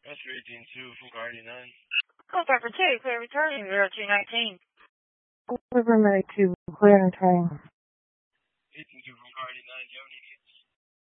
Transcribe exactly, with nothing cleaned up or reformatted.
That's eighteen two from Guardian nine. Contact for two, clear returning zero two nineteen. River Mary two, clear and returning. eighteen two from Guardian nine, do you have any